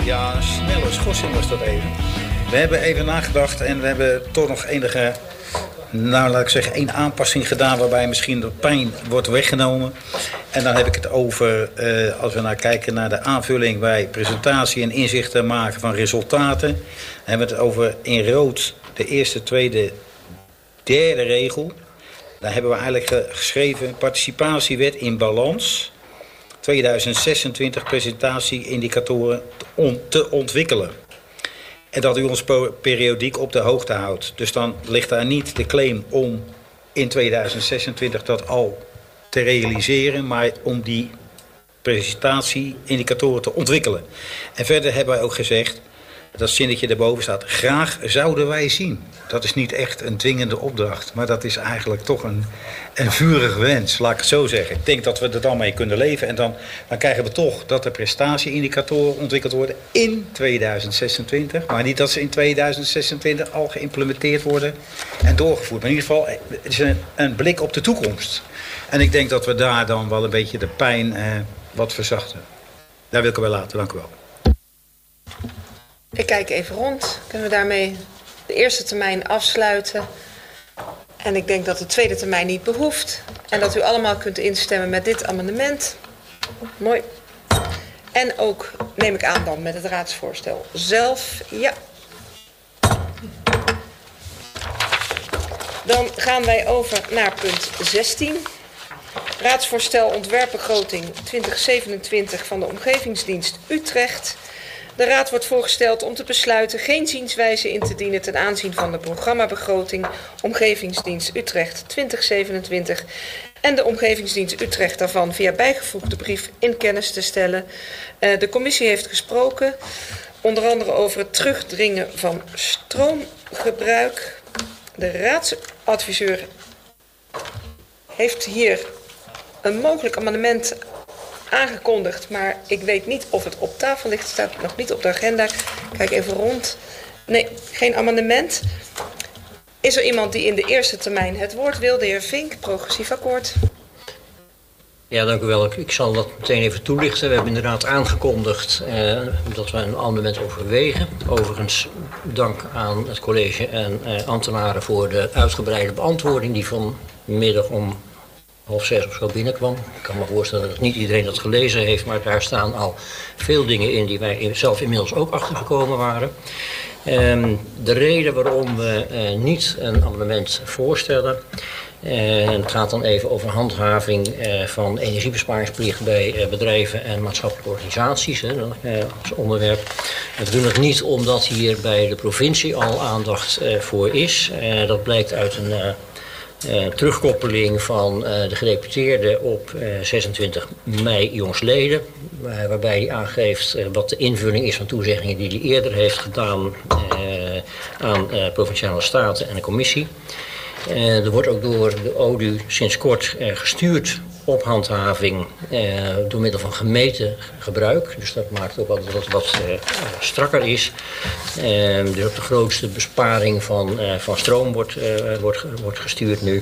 Ja, een snelle schorsing was dat even. We hebben even nagedacht en we hebben toch nog enige, nou laat ik zeggen, één aanpassing gedaan waarbij misschien de pijn wordt weggenomen. En dan heb ik het over, als we kijken naar de aanvulling bij presentatie en inzichten maken van resultaten. Dan hebben we het over in rood de eerste, tweede, derde regel. Daar hebben we eigenlijk geschreven participatiewet in balans 2026 presentatieindicatoren te ontwikkelen. En dat u ons periodiek op de hoogte houdt. Dus dan ligt daar niet de claim om in 2026 dat al te realiseren, maar om die presentatieindicatoren te ontwikkelen. En verder hebben wij ook gezegd, dat zinnetje daarboven staat, graag zouden wij zien. Dat is niet echt een dwingende opdracht, maar dat is eigenlijk toch een vurige wens, laat ik het zo zeggen. Ik denk dat we er dan mee kunnen leven en dan krijgen we toch dat de prestatieindicatoren ontwikkeld worden in 2026, maar niet dat ze in 2026 al geïmplementeerd worden en doorgevoerd. Maar in ieder geval, het is een blik op de toekomst. En ik denk dat we daar dan wel een beetje de pijn wat verzachten. Daar wil ik wel laten, dank u wel. Ik kijk even rond. Kunnen we daarmee de eerste termijn afsluiten? En ik denk dat de tweede termijn niet behoeft. En dat u allemaal kunt instemmen met dit amendement. Mooi. En ook, neem ik aan dan, met het raadsvoorstel zelf. Ja. Dan gaan wij over naar punt 16. Raadsvoorstel ontwerpbegroting 2027 van de Omgevingsdienst Utrecht. De Raad wordt voorgesteld om te besluiten geen zienswijze in te dienen ten aanzien van de programmabegroting Omgevingsdienst Utrecht 2027 en de Omgevingsdienst Utrecht daarvan via bijgevoegde brief in kennis te stellen. De commissie heeft gesproken, onder andere over het terugdringen van stroomgebruik. De raadsadviseur heeft hier een mogelijk amendement aangekondigd, maar ik weet niet of het op tafel ligt. Het staat nog niet op de agenda. Kijk even rond. Nee, geen amendement. Is er iemand die in de eerste termijn het woord wil? De heer Vink, progressief akkoord. Ja, dank u wel. Ik zal dat meteen even toelichten. We hebben inderdaad aangekondigd dat we een amendement overwegen. Overigens dank aan het college en ambtenaren voor de uitgebreide beantwoording die vanmiddag om 5:30 of zo binnenkwam. Ik kan me voorstellen dat niet iedereen dat gelezen heeft, maar daar staan al veel dingen in die wij zelf inmiddels ook achtergekomen waren. De reden waarom we niet een amendement voorstellen, het gaat dan even over handhaving van energiebesparingsplicht bij bedrijven en maatschappelijke organisaties als onderwerp. We doen het niet omdat hier bij de provincie al aandacht voor is. Dat blijkt uit een terugkoppeling van de gedeputeerde op 26 mei jongsleden. Waarbij hij aangeeft wat de invulling is van toezeggingen die hij eerder heeft gedaan aan provinciale staten en de commissie. Er wordt ook door de ODU sinds kort gestuurd op handhaving door middel van gemeten gebruik. Dus dat maakt ook dat het wat strakker is. Dus ook de grootste besparing van stroom wordt gestuurd nu.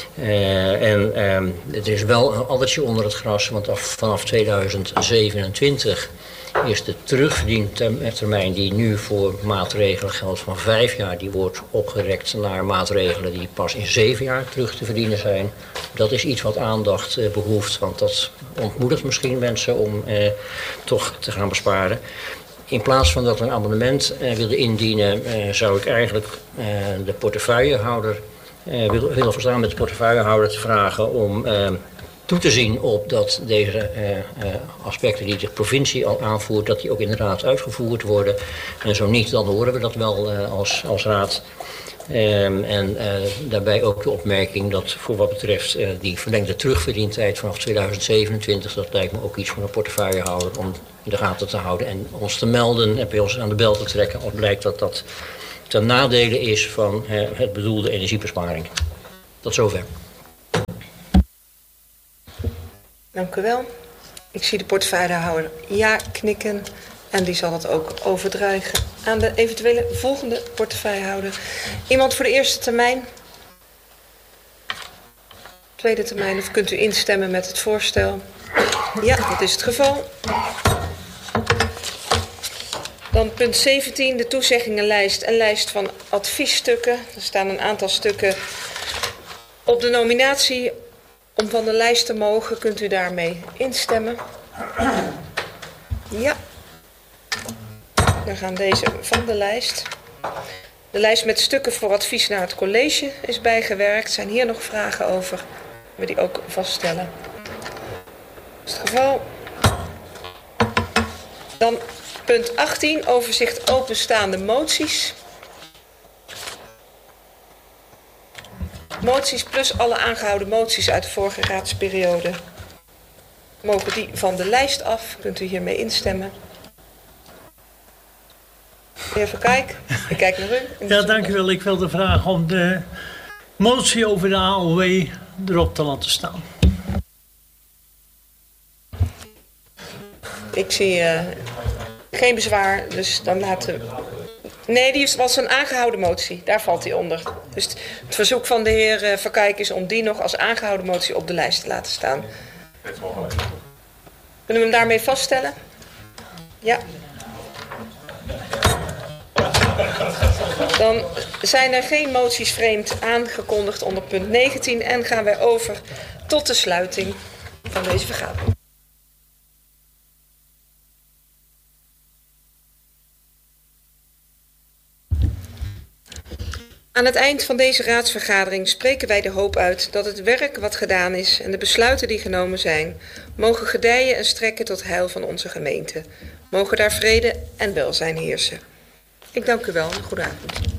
Er is wel een addertje onder het gras, want vanaf 2027 is de terugverdientermijn die nu voor maatregelen geldt van 5 jaar, die wordt opgerekt naar maatregelen die pas in 7 jaar terug te verdienen zijn. Dat is iets wat aandacht behoeft, want dat ontmoedigt misschien mensen om toch te gaan besparen. In plaats van dat we een amendement willen indienen, zou ik eigenlijk de portefeuillehouder willen verstaan met de portefeuillehouder te vragen om toe te zien op dat deze aspecten die de provincie al aanvoert, dat die ook inderdaad uitgevoerd worden. En zo niet, dan horen we dat wel als raad. Daarbij ook de opmerking dat voor wat betreft die verlengde terugverdientijd vanaf 2027, dat lijkt me ook iets voor een portefeuillehouder om in de gaten te houden en ons te melden en bij ons aan de bel te trekken als blijkt dat dat ten nadele is van het bedoelde energiebesparing. Tot zover. Dank u wel. Ik zie de portefeuillehouder ja knikken en die zal het ook overdragen aan de eventuele volgende portefeuillehouder. Iemand voor de eerste termijn? Tweede termijn, of kunt u instemmen met het voorstel? Ja, dat is het geval. Dan punt 17, de toezeggingenlijst en lijst van adviesstukken. Er staan een aantal stukken op de nominatie. Om van de lijst te mogen, kunt u daarmee instemmen. Ja. Dan gaan deze van de lijst. De lijst met stukken voor advies naar het college is bijgewerkt. Zijn hier nog vragen over? We die ook vaststellen. Dat is het geval. Dan punt 18, overzicht openstaande moties. Moties plus alle aangehouden moties uit de vorige raadsperiode. Mogen die van de lijst af? Kunt u hiermee instemmen? Even kijken. Ik kijk naar u. Ja, dank u wel. Ik wilde vragen om de motie over de AOW erop te laten staan. Ik zie geen bezwaar, dus dan laten we... Nee, die was een aangehouden motie. Daar valt hij onder. Dus het verzoek van de heer Verkijk is om die nog als aangehouden motie op de lijst te laten staan. Kunnen we hem daarmee vaststellen? Ja. Dan zijn er geen moties vreemd aangekondigd onder punt 19 en gaan wij over tot de sluiting van deze vergadering. Aan het eind van deze raadsvergadering spreken wij de hoop uit dat het werk wat gedaan is en de besluiten die genomen zijn, mogen gedijen en strekken tot heil van onze gemeente. Mogen daar vrede en welzijn heersen. Ik dank u wel en goede avond.